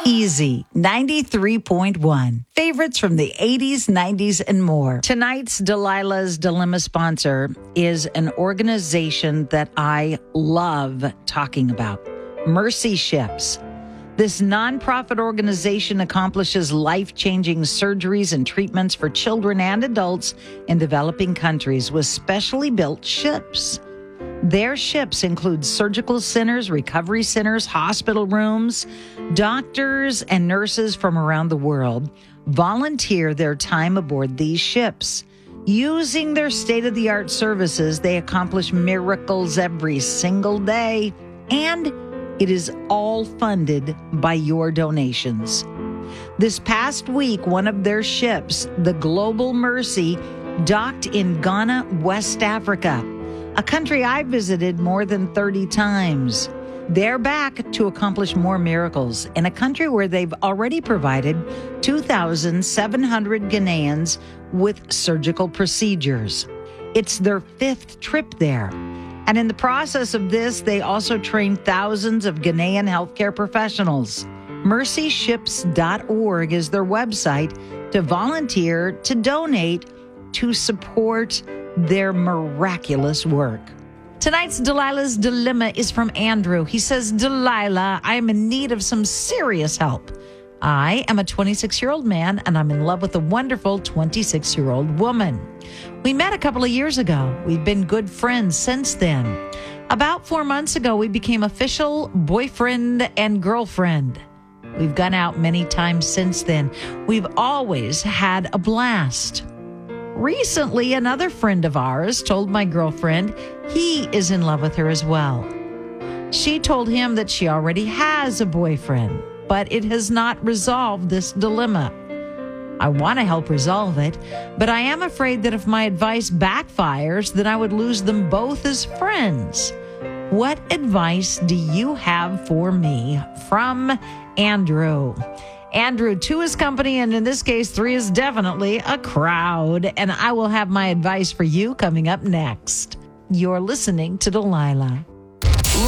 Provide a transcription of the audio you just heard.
Easy 93.1. Favorites from the 80s, 90s, and more. Tonight's Delilah's Dilemma sponsor is an organization that I love talking about, Mercy Ships. This nonprofit organization accomplishes life-changing surgeries and treatments for children and adults in developing countries with specially built ships. Their ships include surgical centers, recovery centers, hospital rooms. Doctors and nurses from around the world volunteer their time aboard these ships. Using their state-of-the-art services, they accomplish miracles every single day, and it is all funded by your donations. This past week, one of their ships, the Global Mercy, docked in Ghana, West Africa, a country I visited more than 30 times. They're back to accomplish more miracles in a country where they've already provided 2,700 Ghanaians with surgical procedures. It's their 5th trip there. And in the process of this, they also train thousands of Ghanaian healthcare professionals. MercyShips.org is their website to volunteer, to donate, to support their miraculous work. Tonight's Delilah's Dilemma is from Andrew. He says, Delilah, I am in need of some serious help. I am a 26-year-old man, and I'm in love with a wonderful 26-year-old woman. We met a couple of years ago. We've been good friends since then. About 4 months ago, we became official boyfriend and girlfriend. We've gone out many times since then. We've always had a blast. Recently, another friend of ours told my girlfriend he is in love with her as well. She told him that she already has a boyfriend, but it has not resolved this dilemma. I want to help resolve it, but I am afraid that if my advice backfires, then I would lose them both as friends. What advice do you have for me? From Andrew. Andrew, 2 is company, and in this case, 3 is definitely a crowd. And I will have my advice for you coming up next. You're listening to Delilah.